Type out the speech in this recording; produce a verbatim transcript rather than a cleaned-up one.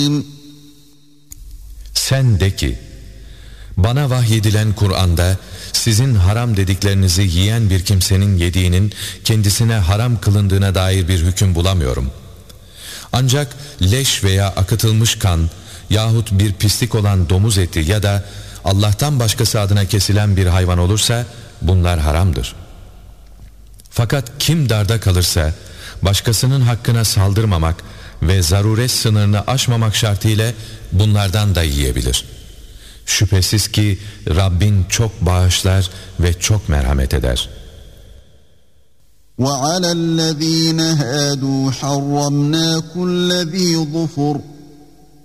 Sen de ki, bana vahyedilen Kur'an'da sizin haram dediklerinizi yiyen bir kimsenin yediğinin kendisine haram kılındığına dair bir hüküm bulamıyorum. Ancak leş veya akıtılmış kan yahut bir pislik olan domuz eti ya da Allah'tan başkası adına kesilen bir hayvan olursa bunlar haramdır. Fakat kim darda kalırsa başkasının hakkına saldırmamak ve zaruret sınırını aşmamak şartıyla bunlardan da yiyebilir. Şüphesiz ki Rabbin çok bağışlar ve çok merhamet eder. وَعَلَى الَّذ۪ينَ هَادُوا حَرَّمْنَا كُلَّ ذ۪ي ظُفُرٍ